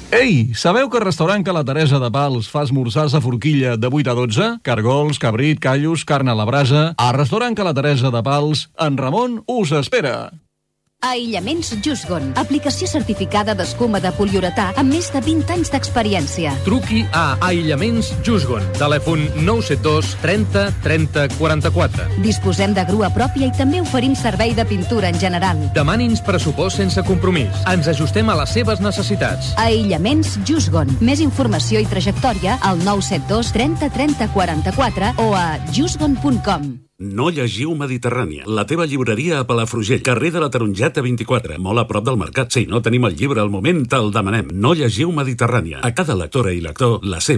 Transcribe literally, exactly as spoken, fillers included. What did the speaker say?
Ei, sabeu que el restaurant Ca la Teresa de Pals fa esmorzars a forquilla de vuit a dotze? Cargols, cabrit, callos, carn a la brasa... Al restaurant Ca la Teresa de Pals, en Ramon us espera. Aïllaments Jusgon, aplicació certificada d'escuma de poliuretà amb més de vint anys d'experiència. Truqui a Aïllaments Jusgon. Telèfon nou set dos trenta trenta quaranta-quatre. Disposem de grua pròpia i també oferim servei de pintura en general. Demani'ns pressupost sense compromís. Ens ajustem a les seves necessitats. Aïllaments Jusgon. Més informació i trajectòria al nou set dos trenta trenta quaranta-quatre o a jusgon punt com. No llegiu Mediterrània, la teva llibreria a Palafrugell, carrer de la Tarongeta vint-i-quatre, molt a prop del mercat. Si no tenim el llibre al moment, te'l demanem. No llegiu Mediterrània. A cada lectora i lector, la seva